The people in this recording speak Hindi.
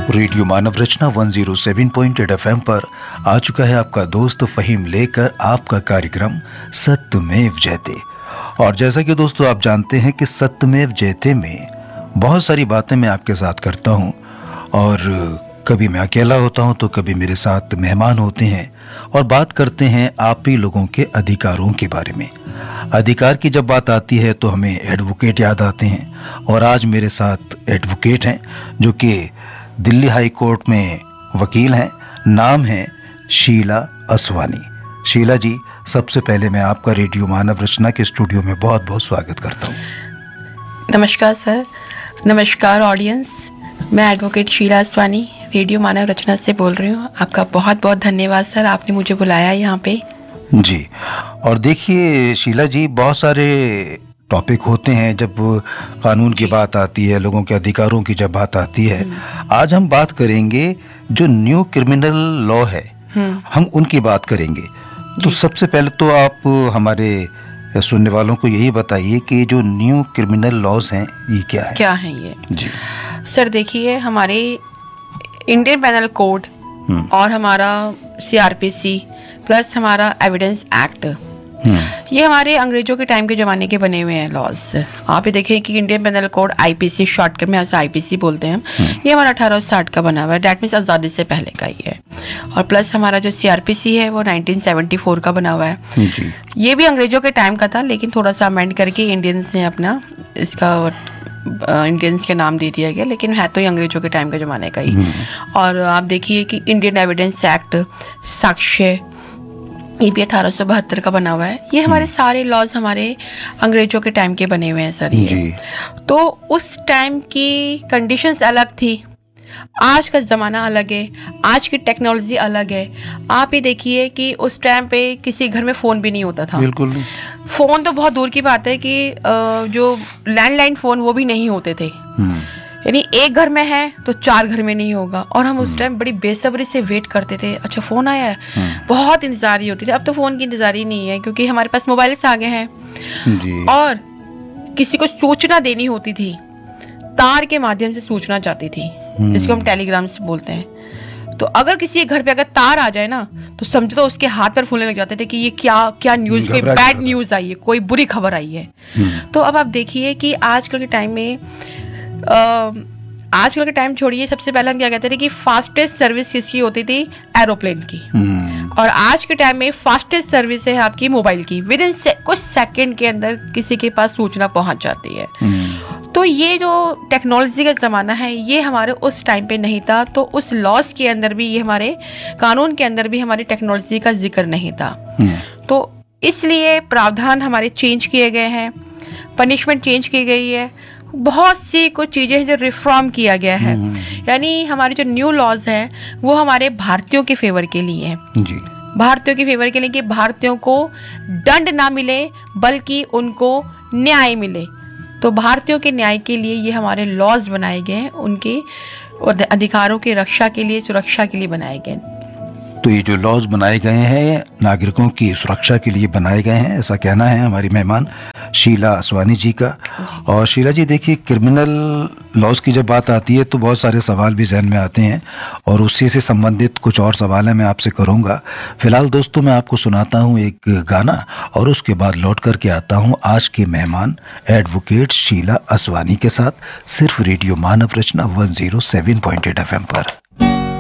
रेडियो मानव रचना 107.8 FM पर आ चुका है आपका दोस्त फहीम लेकर आपका कार्यक्रम सत्यमेव जयते। और जैसा कि दोस्तों आप जानते हैं कि सत्यमेव जयते में बहुत सारी बातें मैं आपके साथ करता हूं, और कभी मैं अकेला होता हूं तो कभी मेरे साथ मेहमान होते हैं और बात करते हैं आप ही लोगों के अधिकारों के बारे में। अधिकार की जब बात आती है तो हमें एडवोकेट याद आते हैं, और आज मेरे साथ एडवोकेट हैं जो कि दिल्ली हाई कोर्ट में वकील हैं। नाम है शीला असवानी। शीला जी, सबसे पहले मैं आपका रेडियो मानव रचना के स्टूडियो में बहुत बहुत स्वागत करता हूँ। नमस्कार सर, नमस्कार ऑडियंस। मैं एडवोकेट शीला असवानी रेडियो मानव रचना से बोल रही हूँ। आपका बहुत बहुत धन्यवाद सर, आपने मुझे बुलाया यहाँ पे। जी, और देखिए शीला जी, बहुत सारे टॉपिक होते हैं जब कानून की बात आती है, लोगों के अधिकारों की जब बात आती है। आज हम बात करेंगे जो न्यू क्रिमिनल लॉ है, हम उनकी बात करेंगे। तो सबसे पहले तो आप हमारे सुनने वालों को यही बताइए कि जो न्यू क्रिमिनल लॉज हैं ये क्या है ये? जी सर देखिए, हमारे इंडियन पेनल कोड और हमारा CRPC प्लस हमारा एविडेंस एक्ट, ये हमारे अंग्रेजों के टाइम के ज़माने के बने हुए हैं लॉज। आप ये देखें कि Indian panel code IPC, shortcut में IPC बोलते हैं, ये हमारा 1860 का बना हुआ है। डैट मीन्स आज़ादी से पहले का ही है। और प्लस हमारा जो CRPC है वो 1974 का बना हुआ है जी। ये भी अंग्रेजों के टाइम का था, लेकिन थोड़ा सा अमेंड करके इंडियंस ने अपना इसका इंडियंस के नाम दे दिया गया, लेकिन है तो ये अंग्रेजों के टाइम के ज़माने का ही। और आप देखिए कि इंडियन एविडेंस एक्ट, साक्ष्य, ये भी 1872 का बना हुआ है। ये हमारे सारे लॉज हमारे अंग्रेजों के टाइम के बने हुए हैं सर ये। तो उस टाइम की कंडीशंस अलग थी, आज का ज़माना अलग है, आज की टेक्नोलॉजी अलग है। आप ये देखिए कि उस टाइम पे किसी घर में फ़ोन भी नहीं होता था। बिल्कुल। फ़ोन तो बहुत दूर की बात है कि जो लैंडलाइन फ़ोन वो भी नहीं होते थे। यानी एक घर में है तो 4 घर में नहीं होगा। और हम उस टाइम बड़ी बेसब्री से वेट करते थे, अच्छा फ़ोन आया है, बहुत इंतज़ारी होती थी। अब तो फ़ोन की इंतज़ार ही नहीं है, क्योंकि हमारे पास मोबाइल्स आ गए हैं जी। और किसी को सूचना देनी होती थी, तार के माध्यम से सूचना जाती थी, जिसको हम टेलीग्राम से बोलते हैं। तो अगर किसी घर पे अगर तार आ जाए ना, तो समझो तो उसके हाथ पर फूलने लग जाते थे कि ये क्या न्यूज़, कोई बैड न्यूज़ आई है, कोई बुरी खबर आई है। तो अब आप देखिए कि आजकल के टाइम में आजकल के टाइम छोड़िए, सबसे पहले हम क्या कहते थे कि फास्टेस्ट सर्विस किसकी होती थी? एरोप्लेन की। और आज के टाइम में फास्टेस्ट सर्विस है आपकी मोबाइल की। विद इन कुछ सेकंड के अंदर किसी के पास सूचना पहुंच जाती है। तो ये जो टेक्नोलॉजी का ज़माना है, ये हमारे उस टाइम पे नहीं था। तो उस लॉस के अंदर भी, ये हमारे कानून के अंदर भी हमारी टेक्नोलॉजी का जिक्र नहीं था। तो इसलिए प्रावधान हमारे चेंज किए गए हैं, पनिशमेंट चेंज की गई है, बहुत सी कुछ चीज़ें हैं जो रिफॉर्म किया गया है। यानी हमारे जो न्यू लॉज हैं वो हमारे भारतीयों के फेवर के लिए हैं जी। भारतीयों के फेवर के लिए कि भारतीयों को दंड ना मिले बल्कि उनको न्याय मिले। तो भारतीयों के न्याय के लिए ये हमारे लॉज बनाए गए हैं, उनके अधिकारों की रक्षा के लिए, सुरक्षा के लिए बनाए गए। तो ये जो लॉज बनाए गए हैं नागरिकों की सुरक्षा के लिए बनाए गए हैं, ऐसा कहना है हमारी मेहमान शीला असवानी जी का। और शीला जी देखिए, क्रिमिनल लॉज की जब बात आती है तो बहुत सारे सवाल भी जहन में आते हैं, और उसी से संबंधित कुछ और सवाल है मैं आपसे करूंगा। फिलहाल दोस्तों मैं आपको सुनाता हूं एक गाना, और उसके बाद लौट करके आता हूं आज के मेहमान एडवोकेट शीला असवानी के साथ, सिर्फ रेडियो मानव रचना 107.8 FM पर।